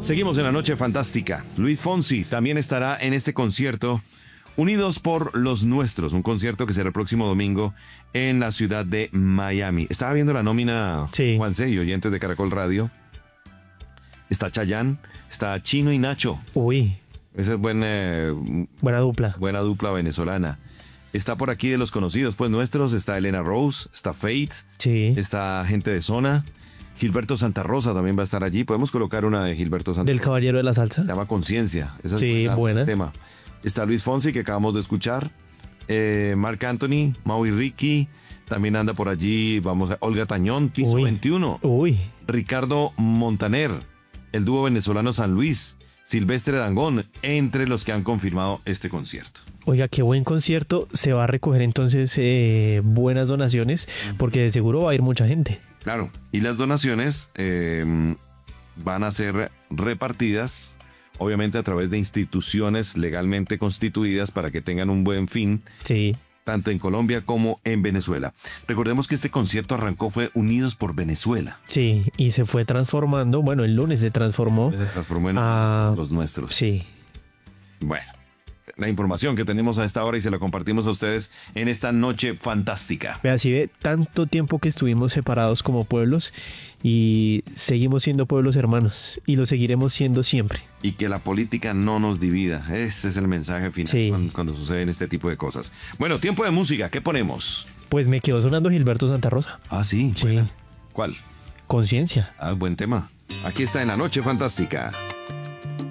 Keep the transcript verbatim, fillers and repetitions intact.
Seguimos en la noche fantástica. Luis Fonsi también estará en este concierto Unidos por los Nuestros, un concierto que será el próximo domingo en la ciudad de Miami. Estaba viendo la nómina, sí. Juanse y oyentes de Caracol Radio. Está Chayanne, está Chino y Nacho. Uy. Esa es buena, eh, buena dupla. Buena dupla venezolana. Está por aquí de los conocidos, pues nuestros, está Elena Rose, está Faith, sí. está gente de Zona. Gilberto Santa Rosa también va a estar allí. Podemos colocar una de Gilberto Santa Del Rosa. Caballero de la Salsa. Se llama Conciencia. Esa sí, es buena. tema. Está Luis Fonsi, que acabamos de escuchar. Eh, Marc Anthony, Maui Ricky. También anda por allí, vamos a Olga Tañón, Piso Uy. veintiuno. Uy. Ricardo Montaner, el dúo venezolano San Luis, Silvestre Dangond, entre los que han confirmado este concierto. Oiga, qué buen concierto. Se va a recoger entonces eh, buenas donaciones, porque de seguro va a ir mucha gente. Claro, y las donaciones eh, van a ser repartidas, obviamente a través de instituciones legalmente constituidas para que tengan un buen fin, sí. tanto en Colombia como en Venezuela. Recordemos que este concierto arrancó, fue Unidos por Venezuela. Sí, y se fue transformando, bueno, el lunes se transformó. Se transformó en a... los nuestros. Sí. Bueno, la información que tenemos a esta hora y se la compartimos a ustedes en esta noche fantástica. Vea, si ve tanto tiempo que estuvimos separados como pueblos y seguimos siendo pueblos hermanos y lo seguiremos siendo siempre. Y que la política no nos divida. Ese es el mensaje final sí. cuando, cuando suceden este tipo de cosas. Bueno, tiempo de música. ¿Qué ponemos? Pues me quedó sonando Gilberto Santa Rosa. Ah, sí. Sí. Buena. ¿Cuál? Conciencia. Ah, buen tema. Aquí está en la noche fantástica.